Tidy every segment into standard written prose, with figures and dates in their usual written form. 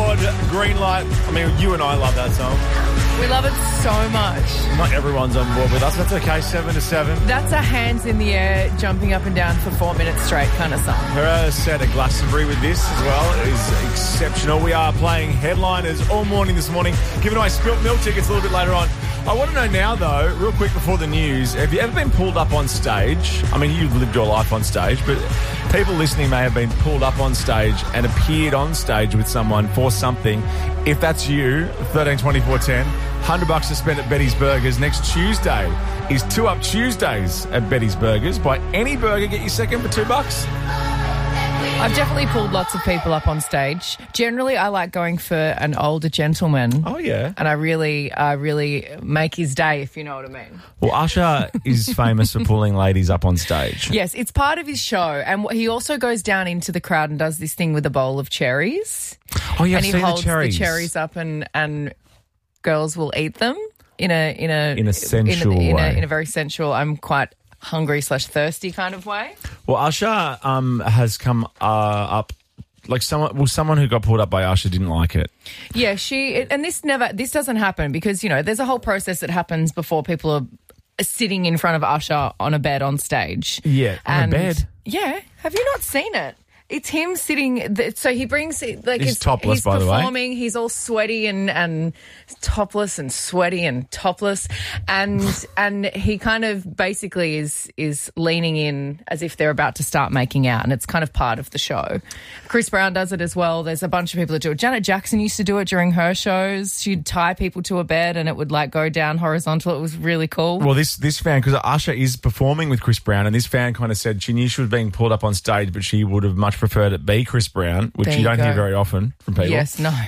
Lord, Green Light. I mean, you and I love that song. We love it so much. Not everyone's on board with us. That's okay, 7 to 7. That's a hands in the air, jumping up and down for 4 minutes straight kind of song. Her set at Glastonbury with this as well is exceptional. We are playing headliners all morning this morning, giving away Spilt Milk tickets a little bit later on. I want to know now, though, real quick before the news, have you ever been pulled up on stage? I mean, you've lived your life on stage, but people listening may have been pulled up on stage and appeared on stage with someone for something. If that's you, 13 24 10, $100 to spend at Betty's Burgers. Next Tuesday is 2 Up Tuesdays at Betty's Burgers. Buy any burger, get your second for $2. I've definitely pulled lots of people up on stage. Generally, I like going for an older gentleman. Oh, yeah. And I really make his day, if you know what I mean. Well, Usher is famous for pulling ladies up on stage. Yes, it's part of his show. And he also goes down into the crowd and does this thing with a bowl of cherries. Oh, yeah, I've and seen he holds the cherries up and girls will eat them in a sensual way. In a very sensual, I'm quite hungry/thirsty kind of way. Well, Usher has come up like someone who got pulled up by Usher didn't like it. Yeah, this doesn't happen because, you know, there's a whole process that happens before people are sitting in front of Usher on a bed on stage. Yeah, on a bed. Yeah, have you not seen it? It's him sitting. So he brings he's topless, by the way. He's performing. He's all sweaty and topless and sweaty and topless, and he kind of basically is leaning in as if they're about to start making out, and it's kind of part of the show. Chris Brown does it as well. There's a bunch of people that do it. Janet Jackson used to do it during her shows. She'd tie people to a bed and it would like go down horizontal. It was really cool. Well, this fan, because Usher is performing with Chris Brown, and this fan kind of said she knew she was being pulled up on stage, but she would have much preferred it be Chris Brown, which you don't hear very often from people. Yes, no.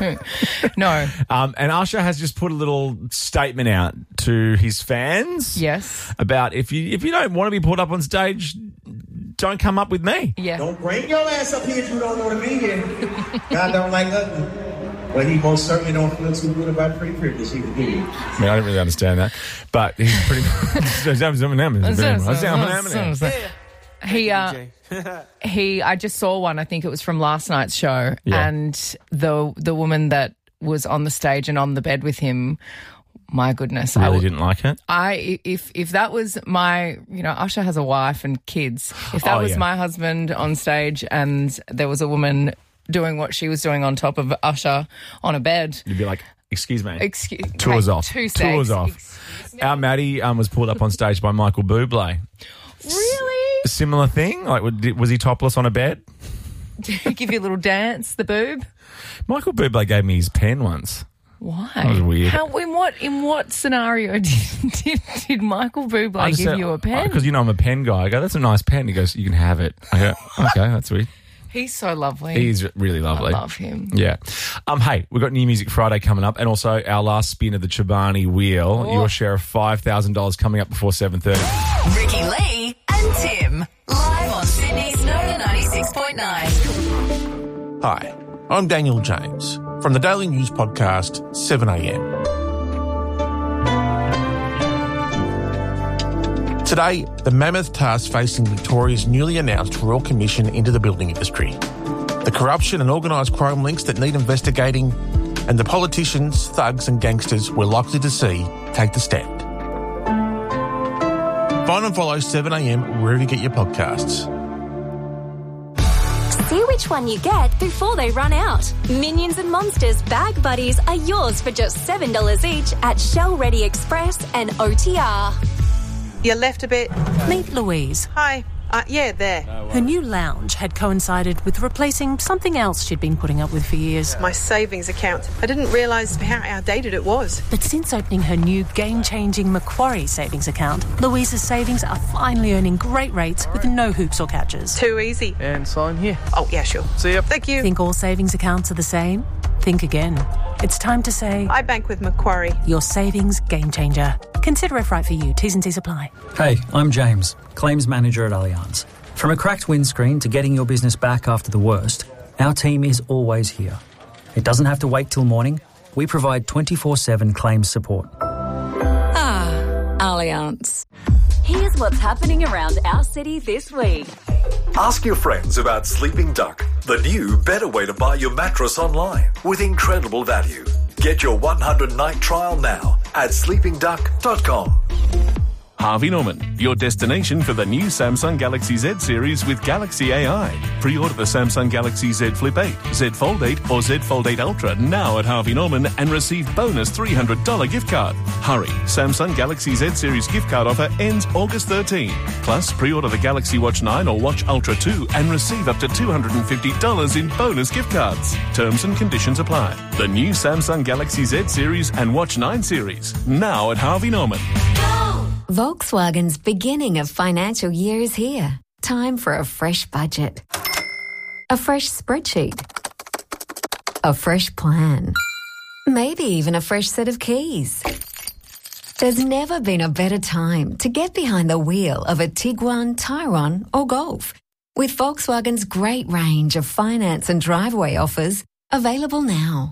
And Usher has just put a little statement out to his fans. Yes. About if you don't want to be pulled up on stage, don't come up with me. Yeah. Don't bring your ass up here if you don't want to be here. God don't like ugly. But he most certainly don't feel too good about pretty privilege either, do you? I mean, I don't really understand that. But he's pretty... I just saw one, I think it was from last night's show, and the woman that was on the stage and on the bed with him, my goodness. Really didn't like it? If that was my, you know, Usher has a wife and kids. If that was my husband on stage and there was a woman doing what she was doing on top of Usher on a bed, you'd be like, excuse me. Tours off. Tours off. Our Maddie was pulled up on stage by Michael Bublé. Really? A similar thing? Like, was he topless on a bed? Give you a little dance, the boob? Michael Bublé gave me his pen once. Why? That was weird. In what scenario did Michael Bublé give you a pen? Because, you know, I'm a pen guy. I go, that's a nice pen. He goes, you can have it. I go, okay, that's weird. He's so lovely. He's really lovely. I love him. Yeah. Hey, we've got New Music Friday coming up, and also our last spin of the Chobani Wheel. Oh. Your share of $5,000 coming up before 7:30. Ricky Lee and Tim, live on Sydney's Nova 96.9. Hi, I'm Daniel James from the Daily News podcast 7am. Today, the mammoth task facing Victoria's newly announced Royal Commission into the building industry. The corruption and organised crime links that need investigating, and the politicians, thugs and gangsters we're likely to see take the stand. Find and follow 7am wherever you get your podcasts. See which one you get before they run out. Minions and Monsters Bag Buddies are yours for just $7 each at Shell Ready Express and OTR. You left a bit. Meet Louise. Hi. Yeah, there. Her new lounge had coincided with replacing something else she'd been putting up with for years. My savings account. I didn't realise how outdated it was. But since opening her new game-changing Macquarie savings account, Louise's savings are finally earning great rates with no hoops or catches. Too easy. And sign here. Oh, yeah, sure. See ya. Thank you. Think all savings accounts are the same? Think again. It's time to say... I bank with Macquarie. Your savings game changer. Consider if right for you. T's and C's apply. Hey, I'm James, Claims Manager at Allianz. From a cracked windscreen to getting your business back after the worst, our team is always here. It doesn't have to wait till morning. We provide 24/7 claims support. Allianz. Here's what's happening around our city this week. Ask your friends about Sleeping Duck, the new better way to buy your mattress online with incredible value. Get your 100-night trial now at sleepingduck.com. Harvey Norman, your destination for the new Samsung Galaxy Z series with Galaxy AI. Pre-order the Samsung Galaxy Z Flip 8, Z Fold 8 or Z Fold 8 Ultra now at Harvey Norman and receive bonus $300 gift card. Hurry, Samsung Galaxy Z series gift card offer ends August 13. Plus, pre-order the Galaxy Watch 9 or Watch Ultra 2 and receive up to $250 in bonus gift cards. Terms and conditions apply. The new Samsung Galaxy Z series and Watch 9 series now at Harvey Norman. Volkswagen's beginning of financial year is here. Time for a fresh budget. A fresh spreadsheet. A fresh plan. Maybe even a fresh set of keys. There's never been a better time to get behind the wheel of a Tiguan, Tyrone or Golf. With Volkswagen's great range of finance and driveway offers available now.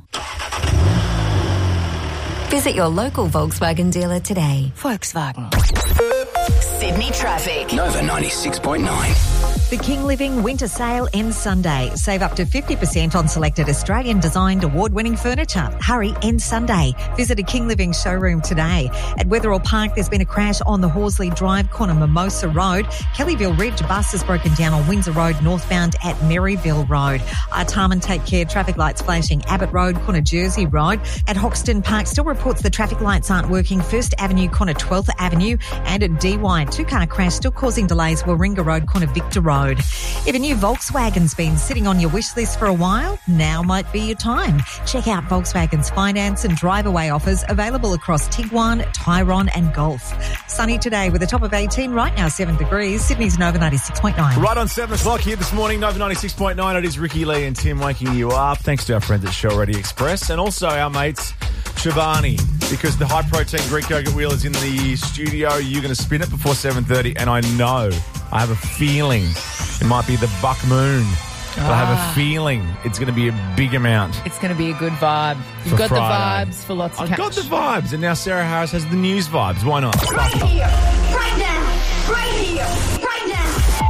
Visit your local Volkswagen dealer today. Volkswagen. Sydney traffic. Nova 96.9. The King Living Winter Sale ends Sunday. Save up to 50% on selected Australian-designed award-winning furniture. Hurry, ends Sunday. Visit a King Living showroom today. At Wetherell Park, there's been a crash on the Horsley Drive corner Mimosa Road. Kellyville Ridge bus has broken down on Windsor Road northbound at Maryville Road. Artarmon, take care. Traffic lights flashing. Abbott Road, corner Jersey Road. At Hoxton Park, still reports the traffic lights aren't working. First Avenue, corner 12th Avenue. And at DY, two-car crash still causing delays. Warringah Road, corner Victor Road. If a new Volkswagen's been sitting on your wish list for a while, now might be your time. Check out Volkswagen's finance and drive-away offers available across Tiguan, Tyrone and Golf. Sunny today with a top of 18, right now 7 degrees. Sydney's Nova 96.9. Right on 7 o'clock here this morning, Nova 96.9. It is Ricky Lee and Tim waking you up. Thanks to our friends at Shell Ready Express and also our mates Chobani, because the high-protein Greek yogurt wheel is in the studio. You're going to spin it before 7:30, and I have a feeling it might be the Buck Moon. But I have a feeling it's going to be a big amount. It's going to be a good vibe. You've got Friday. the vibes for lots of I've cash. got the vibes, and now Sarah Harris has the news vibes. Why not? Right here, right now, right here, right now.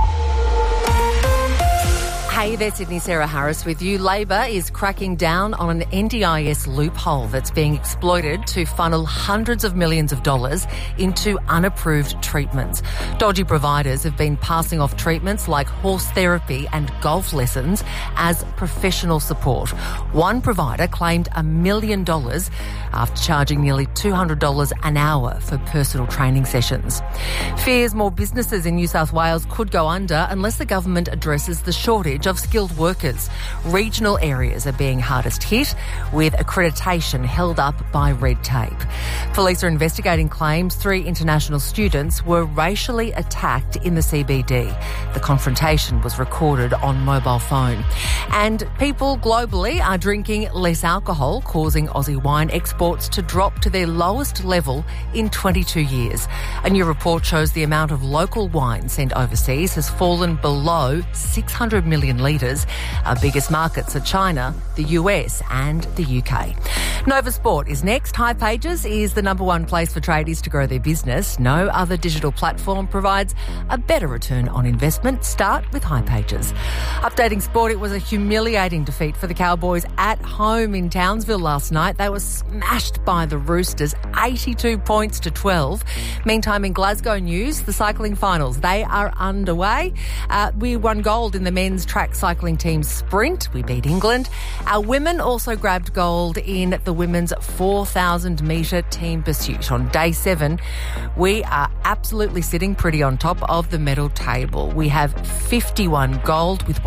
Hey there, Sydney, Sarah Harris with you. Labor is cracking down on an NDIS loophole that's being exploited to funnel hundreds of millions of dollars into unapproved treatments. Dodgy providers have been passing off treatments like horse therapy and golf lessons as professional support. One provider claimed $1 million after charging nearly $200 an hour for personal training sessions. Fears more businesses in New South Wales could go under unless the government addresses the shortage of skilled workers. Regional areas are being hardest hit, with accreditation held up by red tape. Police are investigating claims 3 international students were racially attacked in the CBD. The confrontation was recorded on mobile phone. And people globally are drinking less alcohol, causing Aussie wine exports to drop to their lowest level in 22 years. A new report shows the amount of local wine sent overseas has fallen below 600 million litres. Our biggest markets are China, the US and the UK. Nova Sport is next. High Pages is the #1 place for tradies to grow their business. No other digital platform provides a better return on investment. Start with High Pages. Updating sport, it was a humiliating defeat for the Cowboys at home in Townsville last night. They were smashed by the Roosters, 82 points to 12. Meantime, in Glasgow news, the cycling finals, they are underway. We won gold in the men's track cycling team sprint. We beat England. Our women also grabbed gold in the women's 4,000 metre team pursuit. On day 7, we are absolutely sitting pretty on top of the medal table. We have 51 gold with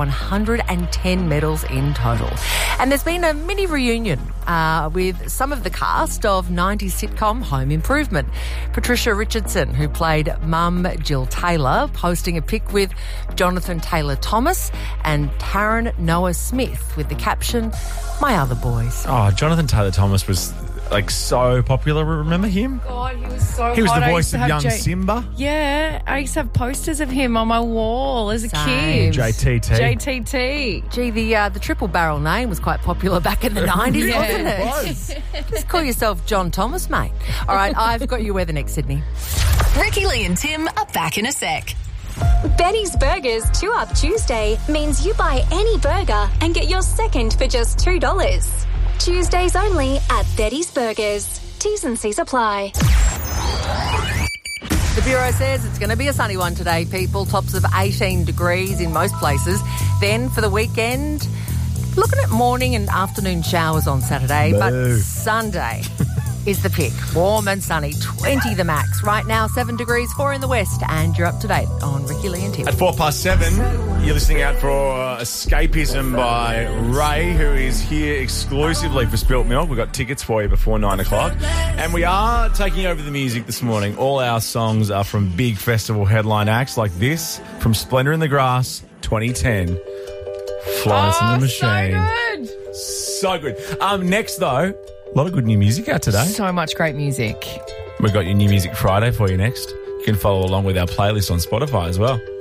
110 medals in total. And there's been a mini reunion with some of the cast of 90s sitcom Home Improvement. Patricia Richardson, who played Mum Jill Taylor, posting a pic with Jonathan Taylor Thomas and Taryn Noah Smith with the caption, "My other boys." Oh, Jonathan Taylor Thomas was so popular. Remember him? God, he was so He was hot. the I voice used to of have young Simba. Yeah, I used to have posters of him on my wall as a Same. kid. JTT. JTT. Gee, the triple barrel name was quite popular back in the 90s, Yeah. wasn't it? It was. Just call yourself John Thomas, mate. All right, I've got you weather next, Sydney. Ricky Lee and Tim are back in a sec. Betty's Burgers 2-Up Tuesday means you buy any burger and get your second for just $2. Tuesdays only at Betty's Burgers. T's and C's apply. The Bureau says it's going to be a sunny one today, people. Tops of 18 degrees in most places. Then for the weekend, looking at morning and afternoon showers on Saturday, but Sunday is the pick. Warm and sunny, 20 the max. Right now, 7 degrees, 4 in the west, and you're up to date on Ricky Lee and Tim. At 7:04, you're listening out for Escapism by Ray, who is here exclusively for Spilt Milk. We've got tickets for you before 9 o'clock. And we are taking over the music this morning. All our songs are from big festival headline acts like this, from Splendor in the Grass, 2010, Florence and the Machine. So good. Next, though, a lot of good new music out today. So much great music. We've got your New Music Friday for you next. You can follow along with our playlist on Spotify as well.